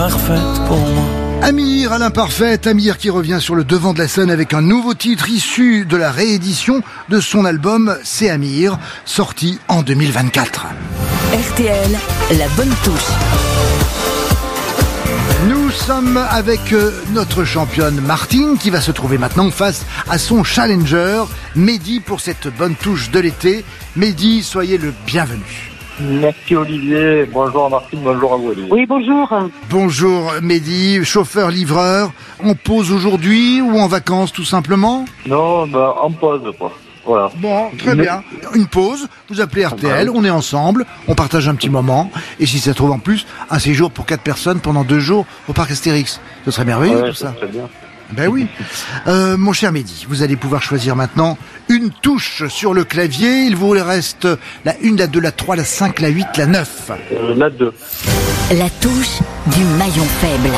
Parfaite pour moi. Amir à l'imparfaite, Amir qui revient sur le devant de la scène avec un nouveau titre issu de la réédition de son album C'est Amir, sorti en 2024. RTL, la bonne touche. Nous sommes avec notre championne Martine qui va se trouver maintenant face à son challenger Mehdi pour cette bonne touche de l'été. Mehdi, soyez le bienvenu. Merci Olivier, bonjour Martine, bonjour à vous Olivier. Oui, bonjour. Bonjour Mehdi, chauffeur-livreur. On pose aujourd'hui ou en vacances tout simplement ? Non, en pause quoi. Voilà. Bon, très bien. Une pause, vous appelez RTL, on est ensemble, on partage un petit moment. Et si ça se trouve en plus, un séjour pour 4 personnes pendant 2 jours au parc Astérix. Ce serait merveilleux tout ça. Très bien. Ben oui. Mon cher Mehdi, vous allez pouvoir choisir maintenant une touche sur le clavier. Il vous reste la 1, la 2, la 3, la 5, la 8, la 9. La 2. La touche du maillon faible.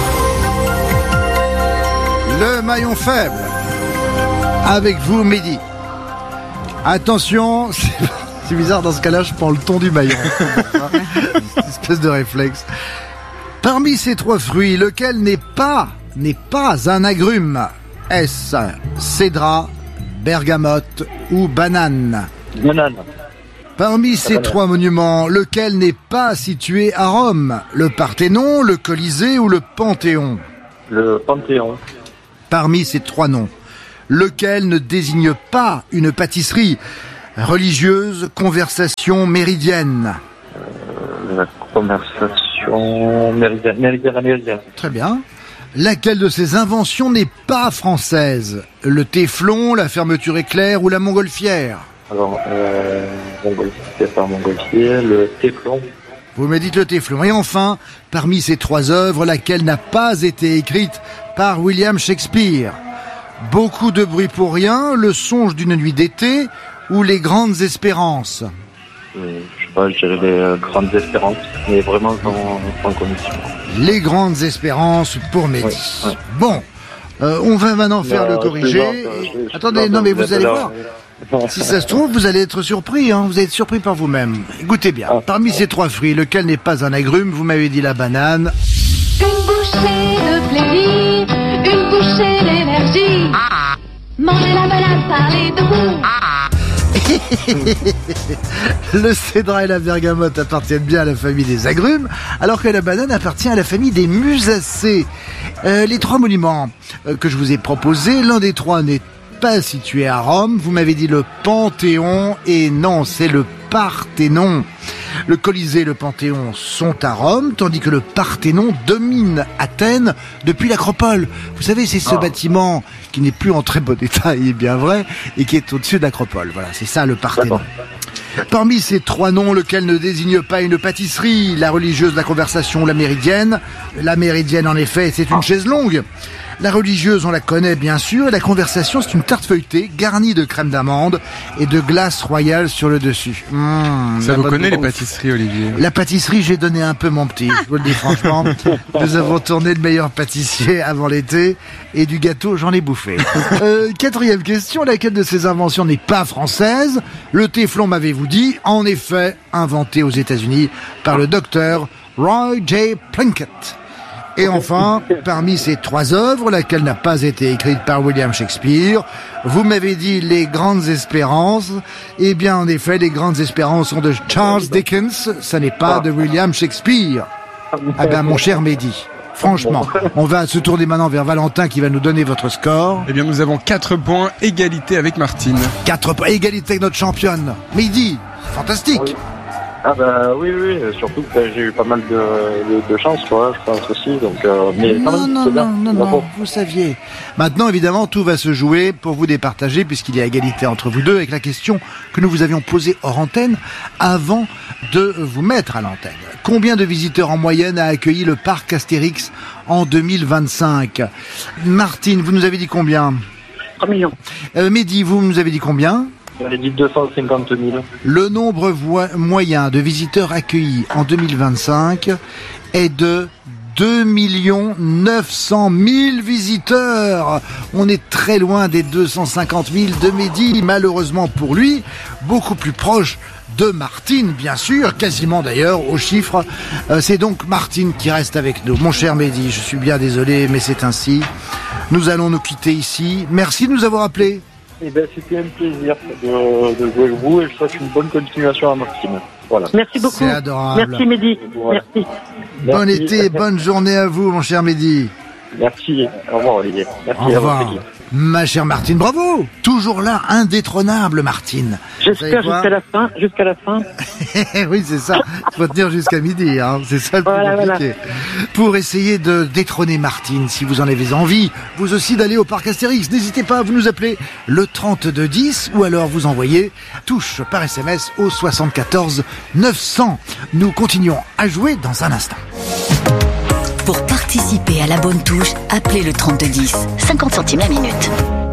Le maillon faible. Avec vous, Mehdi. Attention, c'est bizarre dans ce cas-là, je prends le ton du maillon. Une espèce de réflexe. Parmi ces 3 fruits, lequel n'est pas un agrume? Est-ce cédra, bergamote ou banane? Banane. Parmi ces 3 monuments, lequel n'est pas situé à Rome? Le Parthénon, le Colisée ou le Panthéon? Le Panthéon. Parmi ces 3 noms, lequel ne désigne pas une pâtisserie religieuse, conversation méridienne? La conversation méridienne. Très bien. Laquelle de ces inventions n'est pas française? Le téflon, la fermeture éclair ou la montgolfière? Alors, montgolfier, le téflon. Vous me dites le téflon. Et enfin, parmi ces 3 œuvres, laquelle n'a pas été écrite par William Shakespeare? Beaucoup de bruit pour rien, Le songe d'une nuit d'été ou Les grandes espérances? Je sais pas, je dirais Les grandes espérances, mais vraiment sans condition. Les grandes espérances pour Mehdi. Ouais. Bon, on va maintenant faire le corriger. Attendez, non mais vous allez voir. Si ça se trouve, vous allez être surpris, hein. Vous allez être surpris par vous-même. Écoutez bien, parmi ces 3 fruits, lequel n'est pas un agrume? Vous m'avez dit la banane. Une bouchée de plaisir, une bouchée d'énergie. Manger la banane, parler debout. Le cédra et la bergamote appartiennent bien à la famille des agrumes, alors que la banane appartient à la famille des musacées. Les 3 monuments que je vous ai proposés, l'un des 3 n'est pas situé à Rome. Vous m'avez dit le Panthéon, et non, c'est le Parthénon. Le Colisée et le Panthéon sont à Rome, tandis que le Parthénon domine Athènes depuis l'Acropole. Vous savez, c'est ce bâtiment qui n'est plus en très bon état, il est bien vrai, et qui est au-dessus de l'Acropole. Voilà, c'est ça le Parthénon. Parmi ces 3 noms, lequel ne désigne pas une pâtisserie? La religieuse, la conversation, la méridienne. La méridienne, en effet, c'est une chaise longue. La religieuse, on la connaît bien sûr, et la conversation, c'est une tarte feuilletée garnie de crème d'amande et de glace royale sur le dessus. Ça vous connaît les pâtisseries, Olivier? La pâtisserie, j'ai donné un peu mon petit, je vous le dis franchement. Nous avons tourné le meilleur pâtissier avant l'été, et du gâteau, j'en ai bouffé. 4e question, laquelle de ces inventions n'est pas française? Le téflon, m'avez-vous dit, en effet, inventé aux États-Unis par le docteur Roy J. Plunkett. Et enfin, parmi ces 3 œuvres, laquelle n'a pas été écrite par William Shakespeare? Vous m'avez dit Les grandes espérances. Eh bien, en effet, Les grandes espérances sont de Charles Dickens. Ça n'est pas de William Shakespeare. Ah ben, mon cher Mehdi, franchement, on va se tourner maintenant vers Valentin qui va nous donner votre score. Eh bien, nous avons 4 points, égalité avec Martine. 4 points, égalité avec notre championne. Mehdi, fantastique. Oui, surtout que j'ai eu pas mal de chance, quoi, je pense aussi, donc, mais non, vous saviez. Maintenant, évidemment, tout va se jouer pour vous départager, puisqu'il y a égalité entre vous deux, avec la question que nous vous avions posée hors antenne, avant de vous mettre à l'antenne. Combien de visiteurs en moyenne a accueilli le parc Astérix en 2025? Martine, vous nous avez dit combien? 3 millions. Mehdi, vous nous avez dit combien? J'avais dit 250 000. Le nombre moyen de visiteurs accueillis en 2025 est de 2 900 000 visiteurs. On est très loin des 250 000 de Mehdi, malheureusement pour lui, beaucoup plus proche de Martine, bien sûr, quasiment d'ailleurs, au chiffre. C'est donc Martine qui reste avec nous. Mon cher Mehdi, je suis bien désolé, mais c'est ainsi. Nous allons nous quitter ici. Merci de nous avoir appelés. Eh ben, c'était un plaisir de jouer avec vous et je souhaite une bonne continuation à Martine. Voilà. Merci beaucoup. C'est adorable. Merci Mehdi. Voilà. Merci. Bon été, bonne journée à vous, mon cher Mehdi. Merci. Au revoir, Olivier. Merci. Au revoir. Ma chère Martine, bravo! Toujours là, indétrônable, Martine. J'espère jusqu'à la fin. Oui, c'est ça. Il faut tenir jusqu'à midi, hein. C'est ça le plus compliqué. Voilà. Pour essayer de détrôner Martine, si vous en avez envie, vous aussi d'aller au parc Astérix, n'hésitez pas à vous nous appeler le 3210 ou alors vous envoyez touche par SMS au 74 900. Nous continuons à jouer dans un instant. Pour participer à la bonne touche, appelez le 3210. 50 centimes la minute.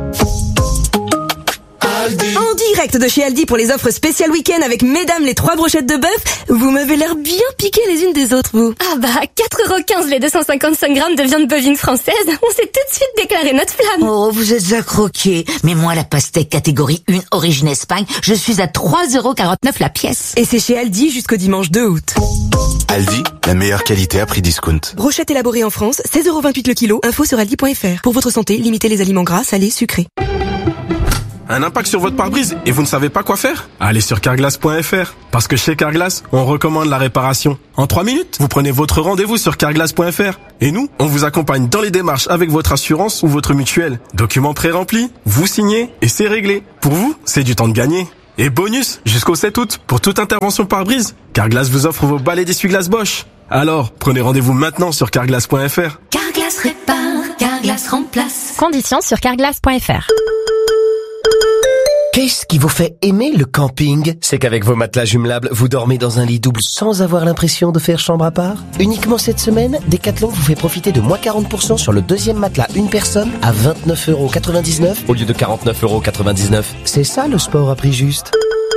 En direct de chez Aldi pour les offres spéciales week-end avec mesdames les 3 brochettes de bœuf. Vous m'avez l'air bien piquées les unes des autres, vous. Ah bah, 4,15€ les 255 grammes de viande bovine française. On s'est tout de suite déclaré notre flamme. Oh, vous êtes accroqués. Mais moi, la pastèque catégorie 1 origine Espagne, je suis à 3,49€ la pièce. Et c'est chez Aldi jusqu'au dimanche 2 août. Aldi, la meilleure qualité à prix discount. Brochette élaborée en France, 16,28€ le kilo. Info sur aldi.fr. Pour votre santé, limitez les aliments gras, salés, sucrés. Un impact sur votre pare-brise et vous ne savez pas quoi faire? Allez sur carglass.fr. Parce que chez Carglass, on recommande la réparation. En 3 minutes, vous prenez votre rendez-vous sur carglass.fr. Et nous, on vous accompagne dans les démarches avec votre assurance ou votre mutuelle. Documents pré-remplis, vous signez et c'est réglé. Pour vous, c'est du temps de gagner. Et bonus, jusqu'au 7 août, pour toute intervention pare-brise, Carglass vous offre vos balais d'essuie-glace Bosch. Alors, prenez rendez-vous maintenant sur carglass.fr. Carglass répare, Carglass remplace. Conditions sur carglass.fr. Qu'est-ce qui vous fait aimer le camping? C'est qu'avec vos matelas jumelables, vous dormez dans un lit double sans avoir l'impression de faire chambre à part. Uniquement cette semaine, Decathlon vous fait profiter de moins 40% sur le deuxième matelas une personne à 29,99€ au lieu de 49,99€. C'est ça le sport à prix juste.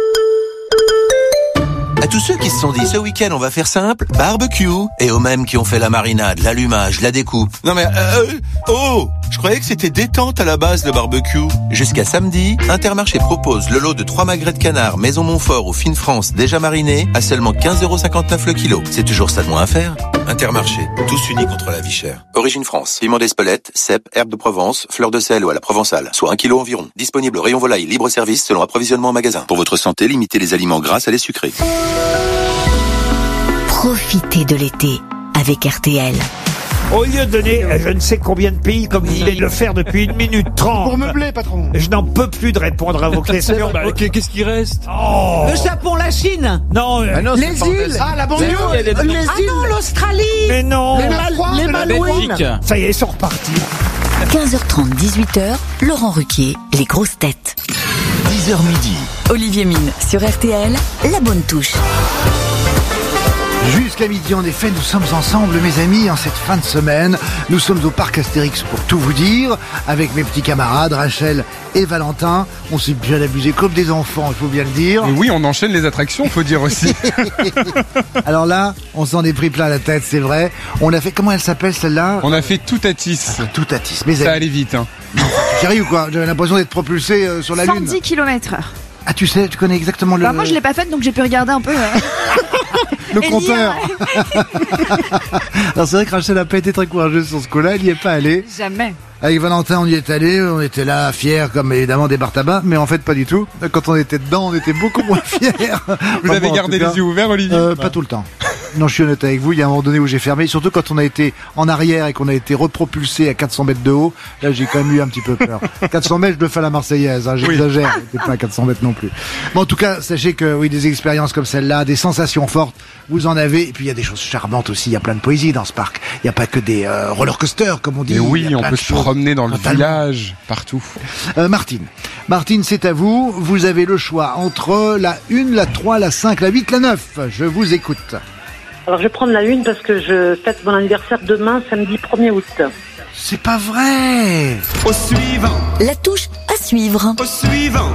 À tous ceux qui se sont dit ce week-end on va faire simple, barbecue, et aux mêmes qui ont fait la marinade, l'allumage, la découpe. Non mais je croyais que c'était détente à la base le barbecue. Jusqu'à samedi, Intermarché propose le lot de 3 magrets de canard Maison Montfort ou Fine France déjà marinés à seulement 15,59€ le kilo. C'est toujours ça de moins à faire. Intermarché, tous unis contre la vie chère. Origine France, piment d'Espelette, cèpe, herbe de Provence, fleur de sel ou à la provençale, soit 1 kilo environ. Disponible au rayon volaille, libre service selon approvisionnement en magasin. Pour votre santé, limitez les aliments gras à les sucrés. Profitez de l'été avec RTL. Au lieu de donner je ne sais combien de pays comme vous voulez le faire depuis 1 minute 30. Pour meubler, patron. Je n'en peux plus de répondre à vos questions. Qu'est-ce qui reste? Le Japon, la Chine. Non, non les îles. Ah, la banlieue. Les îles. Ah non, l'Australie. Mais non. Les Malouines. Ça y est, ils sont repartis. 15h30, 18h, Laurent Ruquier, les grosses têtes. 10h midi. Olivier Mine sur RTL, la bonne touche. Jusqu'à midi, en effet, nous sommes ensemble, mes amis, en cette fin de semaine. Nous sommes au parc Astérix pour tout vous dire, avec mes petits camarades, Rachel et Valentin. On s'est bien amusé comme des enfants, il faut bien le dire. Et oui, on enchaîne les attractions, faut dire aussi. Alors là, on s'en est pris plein la tête, c'est vrai. On a fait, comment elle s'appelle celle-là? On a fait tout à Tis. Tout à Tis, mes amis. Ça allait vite, hein. Chérie ou quoi? J'avais l'impression d'être propulsé sur la Lune. 110 km/h. Ah, tu sais, tu connais exactement le... Bah, moi, je l'ai pas faite, donc j'ai pu regarder un peu... le compteur. Alors c'est vrai que Rachel n'a pas été très courageuse sur ce coup-là, elle n'y est pas allée. Jamais. Avec Valentin, on y est allé, on était là fiers comme évidemment des bar tabac, mais en fait pas du tout. Quand on était dedans, on était beaucoup moins fiers. Vous avez gardé les yeux ouverts, Olivier? Pas tout le temps. Non, je suis honnête avec vous, il y a un moment donné où j'ai fermé, surtout quand on a été en arrière et qu'on a été repropulsé à 400 mètres de haut, là j'ai quand même eu un petit peu peur. 400 mètres, je le fais à la Marseillaise, hein, j'exagère, c'était pas à 400 mètres non plus. Bon, en tout cas, sachez que oui, des expériences comme celle-là, des sensations fortes, vous en avez, et puis il y a des choses charmantes aussi, il y a plein de poésie dans ce parc. Il n'y a pas que des roller coasters, comme on dit. Et oui, on peut se promener dans le village, partout. Martine, c'est à vous, vous avez le choix entre la 1, la 3, la 5, la 8, la 9, je vous écoute. Alors je vais prendre la 1 parce que je fête mon anniversaire demain, samedi 1er août. C'est pas vrai. Au suivant. La touche à suivre. Au suivant.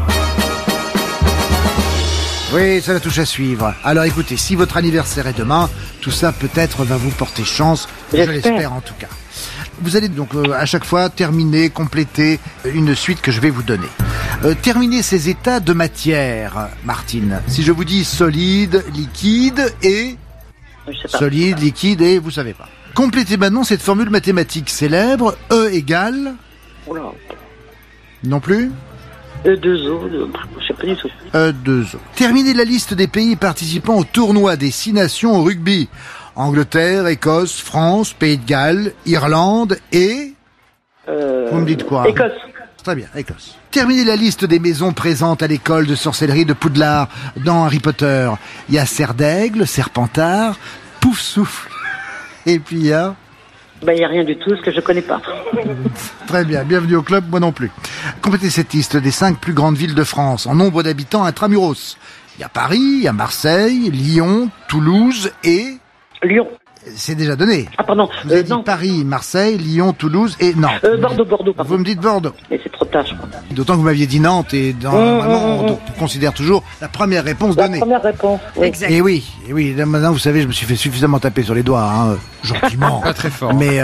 Oui, ça la touche à suivre. Alors écoutez, si votre anniversaire est demain, tout ça peut-être va vous porter chance, je l'espère en tout cas. Vous allez donc à chaque fois terminer, compléter une suite que je vais vous donner. Terminez ces états de matière, Martine. Si je vous dis solide, liquide et... Je sais pas. Solide, liquide et... Vous savez pas. Complétez maintenant cette formule mathématique célèbre. E égale... Oula. Non plus E2O, je sais pas du tout. E2O. Terminez la liste des pays participant au tournoi des 6 nations au rugby. Angleterre, Écosse, France, Pays de Galles, Irlande et... Vous me dites quoi? Écosse. Très bien, Écosse. Terminez la liste des maisons présentes à l'école de sorcellerie de Poudlard dans Harry Potter. Il y a Serre-d'Aigle, Serpentard, Pouf-Souffle. Et puis il y a... Il n'y a rien du tout, ce que je connais pas. Très bien, bienvenue au club, moi non plus. Complétez cette liste des 5 plus grandes villes de France en nombre d'habitants intramuros. Il y a Paris, il y a Marseille, Lyon, Toulouse et... Lyon. C'est déjà donné. Ah pardon, Vous avez dit Paris, Marseille, Lyon, Toulouse et non. Bordeaux, pardon. Vous me dites Bordeaux. Mais c'est trop tard, je crois. D'autant que vous m'aviez dit Nantes et normalement on considère toujours la première réponse donnée. La première réponse, oui. Exact. Et oui, là, maintenant vous savez, je me suis fait suffisamment taper sur les doigts, hein, gentiment. Pas très fort. Mais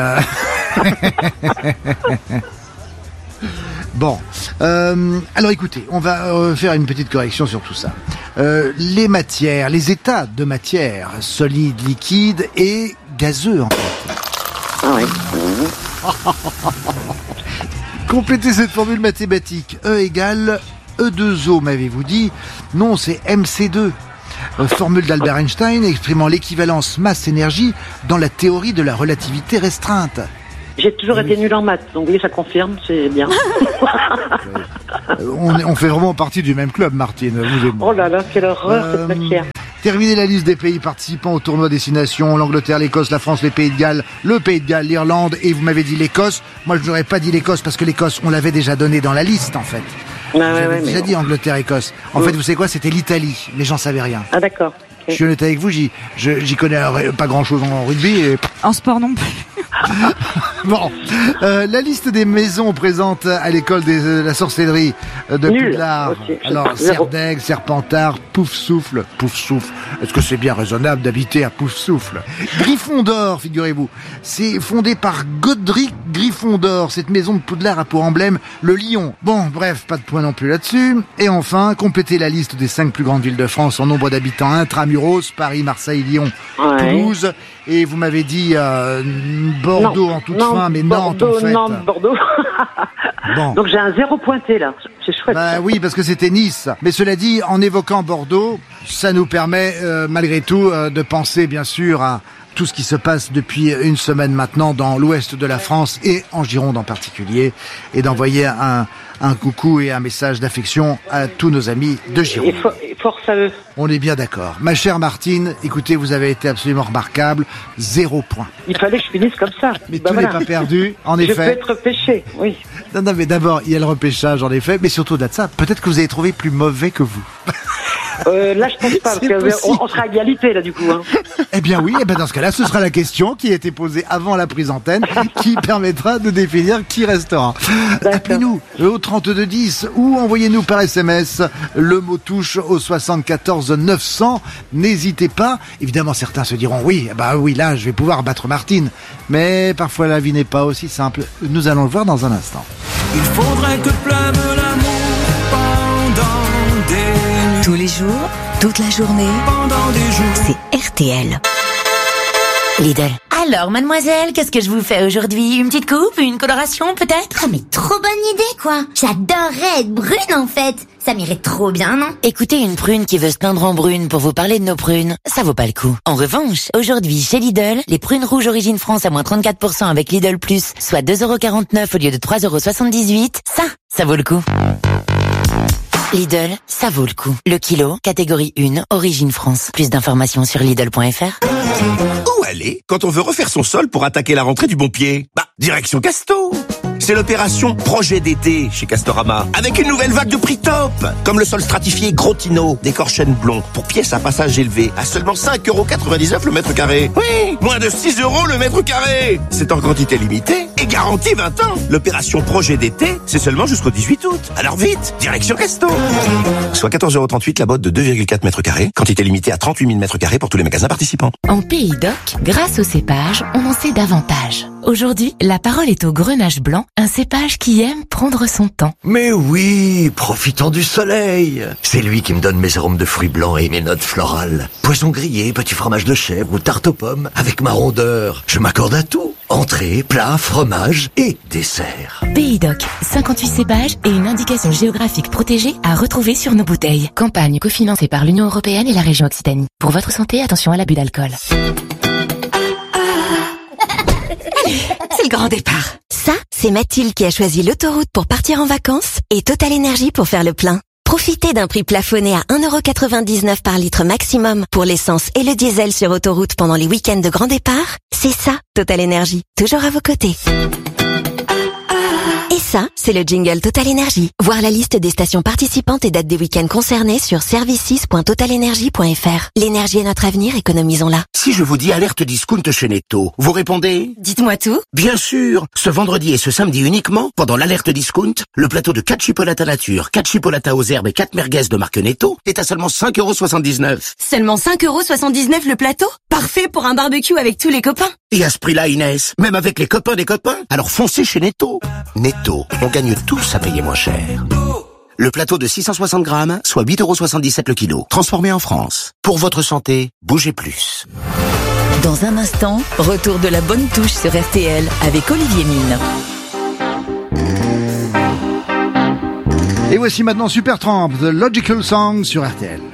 bon, alors écoutez, on va faire une petite correction sur tout ça. Les matières, les états de matière, solide, liquide et gazeux en fait. Ah oui. Complétez cette formule mathématique. E égale E2O, m'avez-vous dit? Non, c'est MC2. Formule d'Albert Einstein exprimant l'équivalence masse-énergie dans la théorie de la relativité restreinte. J'ai toujours été nul en maths, donc oui, ça confirme, c'est bien. On fait vraiment partie du même club, Martine, vous et moi. Oh là là, quelle horreur cette matière. Terminez la liste des pays participants au tournoi Destination, l'Angleterre, l'Écosse, la France, les Pays de Galles, le Pays de Galles, l'Irlande, et vous m'avez dit l'Écosse. Moi, je n'aurais pas dit l'Écosse parce que l'Écosse, on l'avait déjà donné dans la liste, en fait. J'avais déjà dit Angleterre, Écosse. En fait, vous savez quoi? C'était l'Italie. Les gens savaient rien. Ah d'accord. Je suis honnête avec vous, j'y connais pas grand-chose en rugby. Et... En sport non plus. Bon, la liste des maisons présentes à l'école de la sorcellerie de Poudlard. Alors, Serre-d'Aigle, Serpentard, Pouf-Souffle. Pouf-Souffle. Est-ce que c'est bien raisonnable d'habiter à Pouf-Souffle? Gryffondor, figurez-vous. C'est fondé par Godric Gryffondor. Cette maison de Poudlard a pour emblème le lion. Bon, bref, pas de point non plus là-dessus. Et enfin, complétez la liste des 5 plus grandes villes de France en nombre d'habitants intramuros, Paris, Marseille, Lyon, Toulouse. Et vous m'avez dit Bordeaux en toute fin, mais Nantes en fait. Nantes, Bordeaux. Bon. Donc j'ai un 0 pointé là, c'est chouette. Bah oui, parce que c'était Nice. Mais cela dit, en évoquant Bordeaux, ça nous permet malgré tout de penser bien sûr à tout ce qui se passe depuis une semaine maintenant dans l'ouest de la France et en Gironde en particulier, et d'envoyer un coucou et un message d'affection à tous nos amis de Gironde. Et force à eux. On est bien d'accord. Ma chère Martine, écoutez, vous avez été absolument remarquable. 0 point. Il fallait que je finisse comme ça. Mais tout n'est pas perdu, en effet. Je peux être pêché, oui. Non, mais d'abord, il y a le repêchage, en effet, mais surtout au-delà de ça, peut-être que vous avez trouvé plus mauvais que vous. Là, je pense pas, parce qu'on sera à égalité, là, du coup. Hein. Eh bien oui, dans ce cas-là, ce sera la question qui a été posée avant la prise antenne, qui permettra de définir qui restera. Appelez-nous au 3210 ou envoyez-nous par SMS le mot touche au 74 900. N'hésitez pas. Évidemment, certains se diront oui, là, je vais pouvoir battre Martine. Mais parfois, la vie n'est pas aussi simple. Nous allons le voir dans un instant. Il faudrait que pleuve l'amour pendant des nuits. Tous les jours, toute la journée, Pendant des jours. c'est RTL. Lidl. Alors, mademoiselle, qu'est-ce que je vous fais aujourd'hui? Une petite coupe? Une coloration, peut-être? Ah mais trop bonne idée quoi. J'adorerais être brune en fait. Ça m'irait trop bien, non? Écoutez, une prune qui veut se teindre en brune pour vous parler de nos prunes, ça vaut pas le coup. En revanche, aujourd'hui, chez Lidl, les prunes rouges origine France à moins 34% avec Lidl Plus, soit 2,49€ au lieu de 3,78€, ça vaut le coup. Lidl, ça vaut le coup. Le kilo, catégorie 1, origine France. Plus d'informations sur Lidl.fr. Où aller quand on veut refaire son sol pour attaquer la rentrée du bon pied? Direction Casto. C'est l'opération Projet d'été chez Castorama, avec une nouvelle vague de prix top, comme le sol stratifié Grotino, décor chêne blond, pour pièces à passage élevé, à seulement 5,99€ le mètre carré. Oui, moins de 6€ le mètre carré. C'est en quantité limitée et garantie 20 ans. L'opération Projet d'été, c'est seulement jusqu'au 18 août. Alors vite, direction Casto. Soit 14,38€ la botte de 2,4 mètres carrés, quantité limitée à 38 000 mètres carrés pour tous les magasins participants. En Pays d'Oc, grâce au cépage, on en sait davantage. Aujourd'hui, la parole est au Grenache blanc, un cépage qui aime prendre son temps. Mais oui, profitons du soleil. C'est lui qui me donne mes arômes de fruits blancs et mes notes florales. Poisson grillé, petit fromage de chèvre ou tarte aux pommes avec ma rondeur. Je m'accorde à tout. Entrée, plat, fromage et dessert. Pays Doc, 58 cépages et une indication géographique protégée à retrouver sur nos bouteilles. Campagne cofinancée par l'Union européenne et la région Occitanie. Pour votre santé, attention à l'abus d'alcool. C'est le grand départ. Ça, c'est Mathilde qui a choisi l'autoroute pour partir en vacances et Total Énergie pour faire le plein. Profitez d'un prix plafonné à 1,99€ par litre maximum pour l'essence et le diesel sur autoroute pendant les week-ends de grand départ. C'est ça, Total Énergie. Toujours à vos côtés. Et ça, c'est le jingle Total Énergie. Voir la liste des stations participantes et dates des week-ends concernés sur services.totalenergie.fr. L'énergie est notre avenir, économisons-la. Si je vous dis alerte discount chez Netto, vous répondez? Dites-moi tout. Bien sûr. Ce vendredi et ce samedi uniquement, pendant l'alerte discount, le plateau de 4 chipolatas nature, 4 chipolatas aux herbes et 4 merguez de marque Netto est à seulement 5,79€. Seulement 5,79€ le plateau? Parfait pour un barbecue avec tous les copains. Et à ce prix-là, Inès, même avec les copains des copains, alors foncez chez Netto. Netto, on gagne tous à payer moins cher. Le plateau de 660 grammes, soit 8,77€ le kilo. Transformé en France. Pour votre santé, bougez plus. Dans un instant, retour de la bonne touche sur RTL avec Olivier Mine. Et voici maintenant Supertramp, The Logical Song sur RTL.